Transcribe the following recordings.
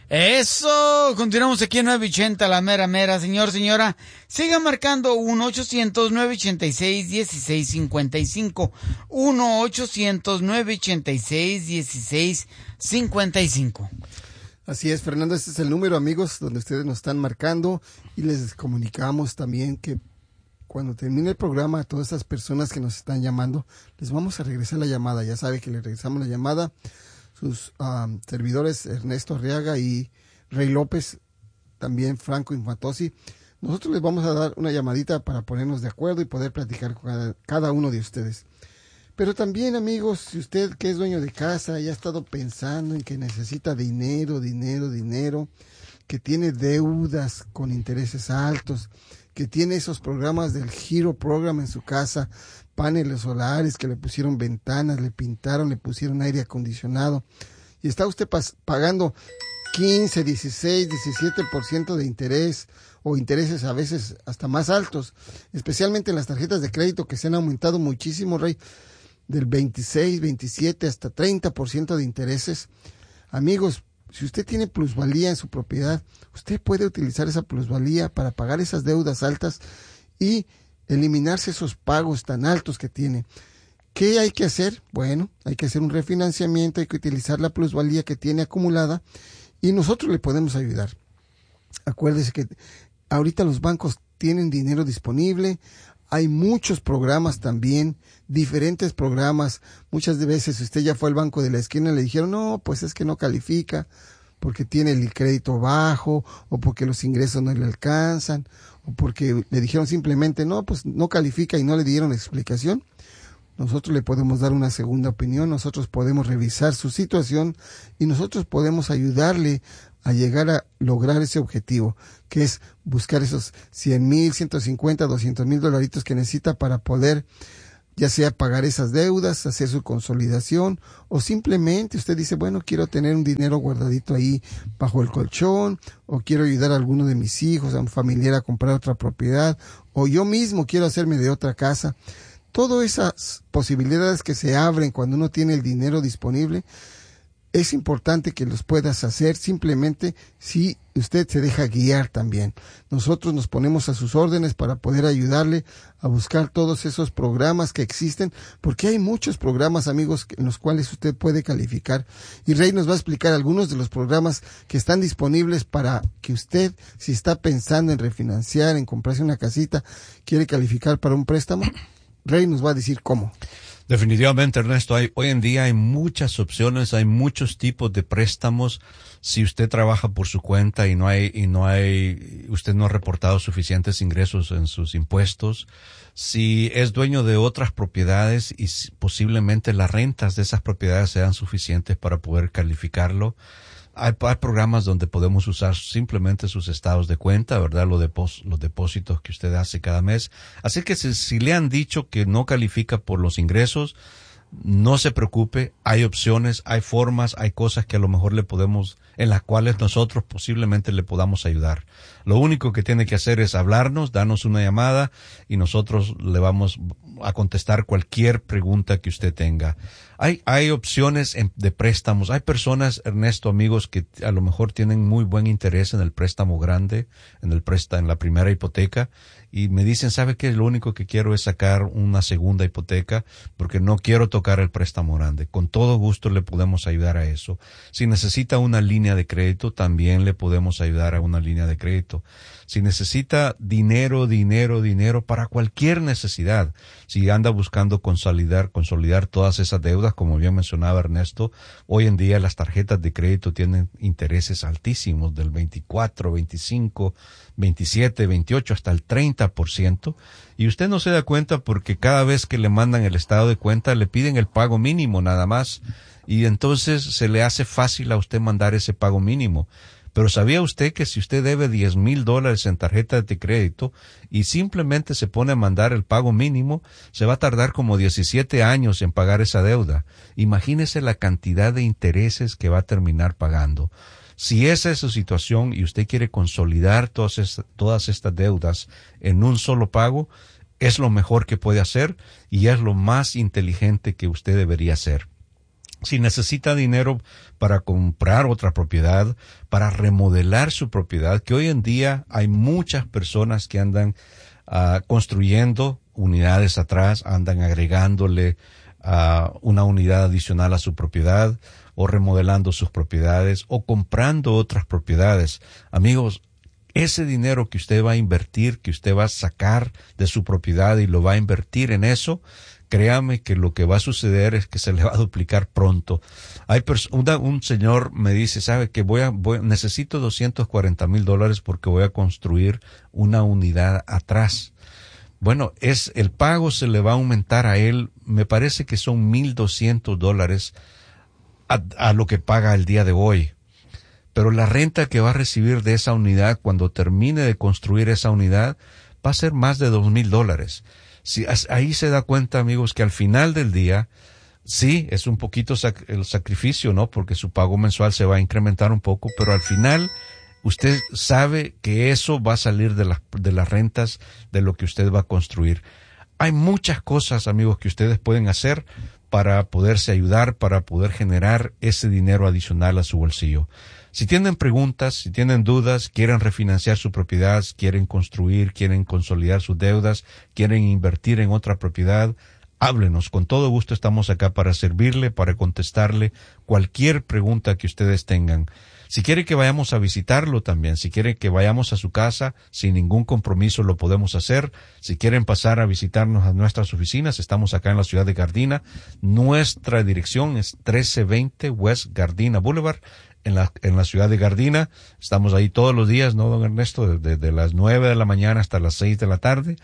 Eso, continuamos aquí en 980, la mera mera, señor, señora. Siga marcando 1-800-986-1655. 1-800-986-1655. Así es, Fernando, este es el número, amigos, donde ustedes nos están marcando y les comunicamos también que cuando termine el programa a todas estas personas que nos están llamando, les vamos a regresar la llamada. Ya sabe que les regresamos la llamada. Sus servidores Ernesto Arriaga y Rey López, también Franco Infatosi. Nosotros les vamos a dar una llamadita para ponernos de acuerdo y poder platicar con cada uno de ustedes. Pero también, amigos, si usted que es dueño de casa y ha estado pensando en que necesita dinero, que tiene deudas con intereses altos, que tiene esos programas del Hero Program en su casa, paneles solares que le pusieron ventanas, le pintaron, le pusieron aire acondicionado, y está usted pagando 15, 16, 17% de interés, o intereses a veces hasta más altos, especialmente en las tarjetas de crédito que se han aumentado muchísimo, Rey, del 26, 27 hasta 30% de intereses. Amigos, si usted tiene plusvalía en su propiedad, usted puede utilizar esa plusvalía para pagar esas deudas altas y eliminarse esos pagos tan altos que tiene. ¿Qué hay que hacer? Bueno, hay que hacer un refinanciamiento, hay que utilizar la plusvalía que tiene acumulada y nosotros le podemos ayudar. Acuérdese que ahorita los bancos tienen dinero disponible, hay muchos programas también, diferentes programas. Muchas veces usted ya fue al banco de la esquina y le dijeron, no, pues es que no califica porque tiene el crédito bajo o porque los ingresos no le alcanzan o porque le dijeron simplemente, no, pues no califica y no le dieron explicación. Nosotros le podemos dar una segunda opinión, nosotros podemos revisar su situación y nosotros podemos ayudarle a llegar a lograr ese objetivo, que es buscar esos 100,000, 150, 200,000 dolaritos que necesita para poder, ya sea pagar esas deudas, hacer su consolidación, o simplemente usted dice, bueno, quiero tener un dinero guardadito ahí bajo el colchón, o quiero ayudar a alguno de mis hijos, a un familiar a comprar otra propiedad, o yo mismo quiero hacerme de otra casa. Todas esas posibilidades que se abren cuando uno tiene el dinero disponible, es importante que los puedas hacer simplemente si usted se deja guiar también. Nosotros nos ponemos a sus órdenes para poder ayudarle a buscar todos esos programas que existen, porque hay muchos programas, amigos, en los cuales usted puede calificar. Y Rey nos va a explicar algunos de los programas que están disponibles para que usted, si está pensando en refinanciar, en comprarse una casita, quiere calificar para un préstamo. Rey nos va a decir cómo. Definitivamente, Ernesto, hoy en día hay muchas opciones, hay muchos tipos de préstamos. Si usted trabaja por su cuenta y usted no ha reportado suficientes ingresos en sus impuestos, si es dueño de otras propiedades y posiblemente las rentas de esas propiedades sean suficientes para poder calificarlo, hay programas donde podemos usar simplemente sus estados de cuenta, ¿verdad? Los depósitos que usted hace cada mes. Así que si le han dicho que no califica por los ingresos, no se preocupe, hay opciones, hay formas, hay cosas que a lo mejor en las cuales nosotros posiblemente le podamos ayudar. Lo único que tiene que hacer es hablarnos, darnos una llamada y nosotros le vamos a contestar cualquier pregunta que usted tenga. Hay opciones de préstamos. Hay personas, Ernesto, amigos, que a lo mejor tienen muy buen interés en el préstamo grande, en la primera hipoteca, y me dicen, ¿sabe qué? Lo único que quiero es sacar una segunda hipoteca porque no quiero tocar el préstamo grande. Con todo gusto le podemos ayudar a eso. Si necesita una línea de crédito, también le podemos ayudar a una línea de crédito. Si necesita dinero para cualquier necesidad, si anda buscando consolidar todas esas deudas, como bien mencionaba Ernesto, hoy en día las tarjetas de crédito tienen intereses altísimos del 24, 25, 27, 28 hasta el 30%, y usted no se da cuenta porque cada vez que le mandan el estado de cuenta le piden el pago mínimo nada más, y entonces se le hace fácil a usted mandar ese pago mínimo. Pero ¿sabía usted que si usted debe $10,000 en tarjeta de crédito y simplemente se pone a mandar el pago mínimo, se va a tardar como 17 años en pagar esa deuda? Imagínese la cantidad de intereses que va a terminar pagando. Si esa es su situación y usted quiere consolidar todas estas deudas en un solo pago, es lo mejor que puede hacer y es lo más inteligente que usted debería hacer. Si necesita dinero para comprar otra propiedad, para remodelar su propiedad, que hoy en día hay muchas personas que andan construyendo unidades atrás, andan agregándole una unidad adicional a su propiedad, o remodelando sus propiedades, o comprando otras propiedades. Amigos, ese dinero que usted va a invertir, que usted va a sacar de su propiedad y lo va a invertir en eso, créame que lo que va a suceder es que se le va a duplicar pronto. Hay un señor me dice, ¿sabe que necesito $240,000 porque voy a construir una unidad atrás? Bueno, el pago se le va a aumentar a él, me parece que son $1,200 a lo que paga el día de hoy. Pero la renta que va a recibir de esa unidad cuando termine de construir esa unidad va a ser más de $2,000. Sí, ahí se da cuenta, amigos, que al final del día, sí, es un poquito el sacrificio, ¿no? Porque su pago mensual se va a incrementar un poco, pero al final usted sabe que eso va a salir de las rentas de lo que usted va a construir. Hay muchas cosas, amigos, que ustedes pueden hacer para poderse ayudar, para poder generar ese dinero adicional a su bolsillo. Si tienen preguntas, si tienen dudas, quieren refinanciar su propiedad, quieren construir, quieren consolidar sus deudas, quieren invertir en otra propiedad, háblenos. Con todo gusto estamos acá para servirle, para contestarle cualquier pregunta que ustedes tengan. Si quiere que vayamos a visitarlo también, si quiere que vayamos a su casa, sin ningún compromiso lo podemos hacer. Si quieren pasar a visitarnos a nuestras oficinas, estamos acá en la ciudad de Gardena. Nuestra dirección es 1320 West Gardena Boulevard, en la ciudad de Gardena. Estamos ahí todos los días, ¿no, don Ernesto? Desde las 9 de la mañana hasta las 6 de la tarde,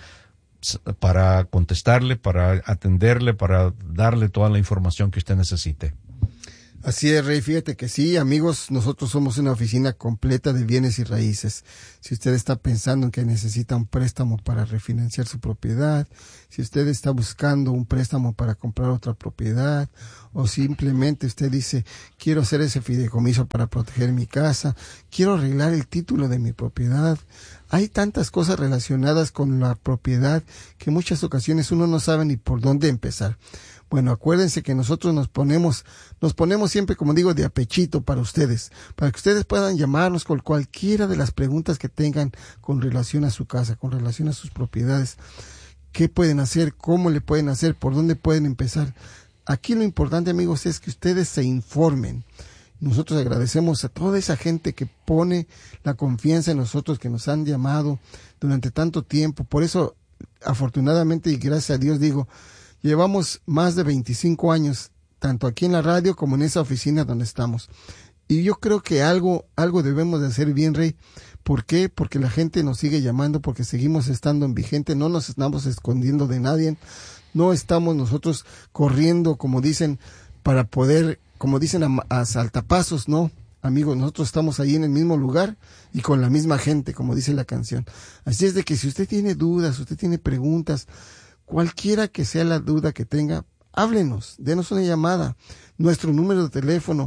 para contestarle, para atenderle, para darle toda la información que usted necesite. Así es, Rey, fíjate que sí, amigos, nosotros somos una oficina completa de bienes y raíces. Si usted está pensando en que necesita un préstamo para refinanciar su propiedad, si usted está buscando un préstamo para comprar otra propiedad, o simplemente usted dice, quiero hacer ese fideicomiso para proteger mi casa, quiero arreglar el título de mi propiedad. Hay tantas cosas relacionadas con la propiedad que en muchas ocasiones uno no sabe ni por dónde empezar. Bueno, acuérdense que nosotros nos ponemos siempre, como digo, de apechito para ustedes, para que ustedes puedan llamarnos con cualquiera de las preguntas que tengan con relación a su casa, con relación a sus propiedades. ¿Qué pueden hacer? ¿Cómo le pueden hacer? ¿Por dónde pueden empezar? Aquí lo importante, amigos, es que ustedes se informen. Nosotros agradecemos a toda esa gente que pone la confianza en nosotros, que nos han llamado durante tanto tiempo. Por eso, afortunadamente y gracias a Dios, digo, llevamos más de 25 años, tanto aquí en la radio como en esa oficina donde estamos. Y yo creo que algo debemos de hacer bien, Rey. ¿Por qué? Porque la gente nos sigue llamando, porque seguimos estando en vigente, no nos estamos escondiendo de nadie, no estamos nosotros corriendo, como dicen, para poder, como dicen, a saltapasos, no. Amigos, nosotros estamos ahí en el mismo lugar y con la misma gente, como dice la canción. Así es de que si usted tiene dudas, usted tiene preguntas, cualquiera que sea la duda que tenga, háblenos, denos una llamada. Nuestro número de teléfono,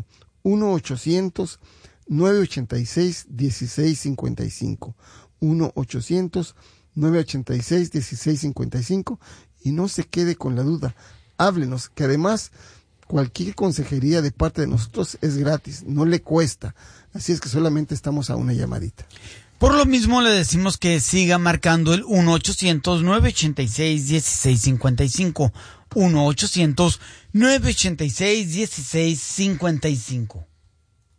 1-800-986-1655. 1-800-986-1655. Y no se quede con la duda. Háblenos, que además cualquier consejería de parte de nosotros es gratis, no le cuesta. Así es que solamente estamos a una llamadita. Por lo mismo le decimos que siga marcando el 1-800-986-1655. 1-800-986-1655.